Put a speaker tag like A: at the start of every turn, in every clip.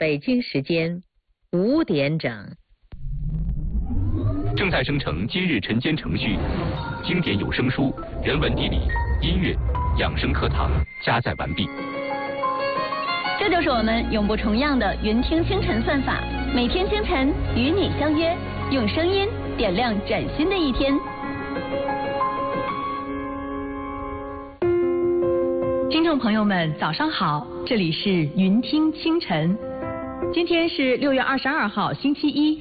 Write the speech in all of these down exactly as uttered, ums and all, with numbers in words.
A: 北京时间五点整。
B: 正在生成今日晨间程序，经典有声书、人文地理、音乐、养生课堂加载完毕。
C: 这就是我们永不重样的云听清晨算法，每天清晨与你相约，用声音点亮崭新的一天。听众朋友们，早上好，这里是云听清晨，今天是六月二十二号，星期一。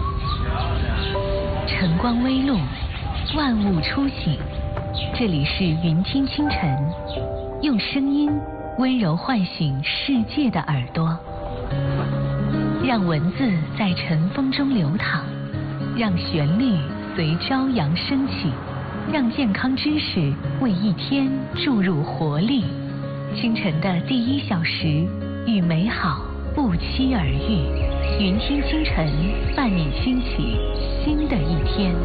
D: 晨光微露，万物初醒，这里是云听清晨，用声音温柔唤醒世界的耳朵，让文字在晨风中流淌，让旋律随朝阳升起，让健康知识为一天注入活力。清晨的第一小时，与美好不期而遇，云听清晨伴你兴起新的一天。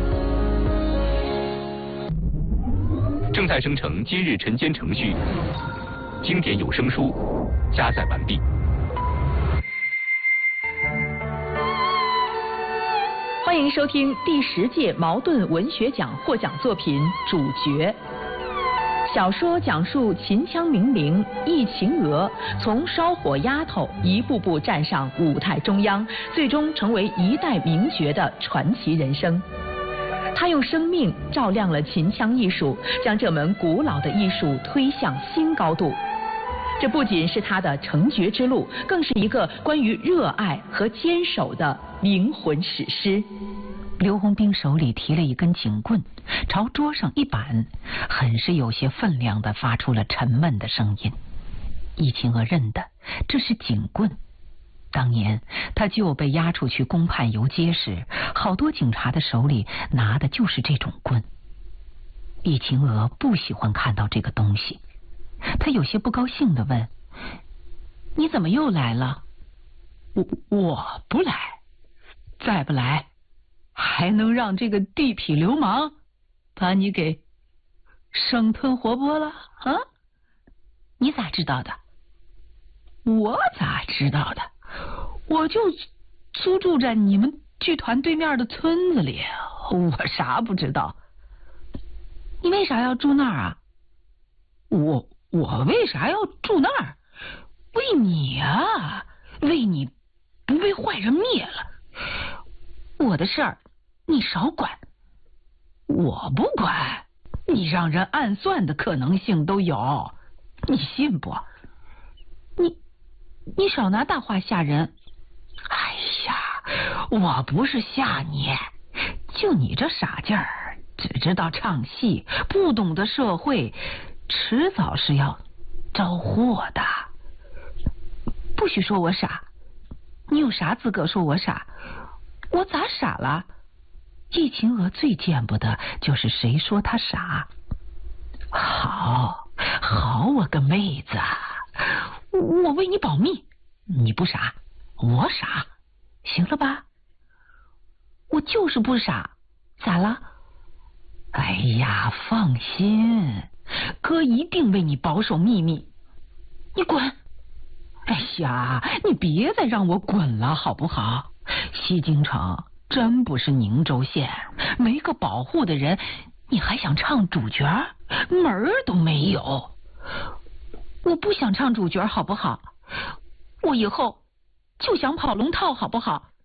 B: 正在生成今日晨间程序，经典有声书加载完毕。
C: 欢迎收听第十届茅盾文学奖获奖作品《主角》。小说讲述秦腔名伶易秦娥从烧火丫头一步步站上舞台中央，最终成为一代名角的传奇人生。她用生命照亮了秦腔艺术，将这门古老的艺术推向新高度。这不仅是她的成角之路，更是一个关于热爱和坚守的灵魂史诗。
D: 刘洪兵手里提了一根警棍，朝桌上一板，很是有些分量地发出了沉闷的声音。易秦娥认得这是警棍，当年他就被押出去公判游街时，好多警察的手里拿的就是这种棍。易秦娥不喜欢看到这个东西，他有些不高兴地问：“你怎么又来了？”“
E: 我我不来，再不来还能让这个地痞流氓把你给生吞活剥了啊？”“
D: 你咋知道的？”“
E: 我咋知道的？我就租住在你们剧团对面的村子里，我啥不知道。”“
D: 你为啥要住那儿啊？”“
E: 我我为啥要住那儿？为你啊，为你不被坏人灭了。
D: 我的事儿你少管。”“
E: 我不管，你让人暗算的可能性都有，你信不？”“
D: 你你少拿大话吓人。”“
E: 哎呀，我不是吓你，就你这傻劲儿，只知道唱戏，不懂得社会，迟早是要招祸的。”“
D: 不许说我傻，你有啥资格说我傻？我咋傻了？”
E: 易秦娥最见不得就是谁说她傻。“好，好，我个妹子，我为你保密，你不傻，我傻，行了吧？”“
D: 我就是不傻，咋了？”“
E: 哎呀，放心，哥一定为你保守秘密。”“
D: 你滚！”“
E: 哎呀，你别再让我滚了好不好？西京城真不是宁州县，没个保护的人，你还想唱主角，门儿都没有。”“
D: 我不想唱主角好不好？我以后就想跑龙套好不好？”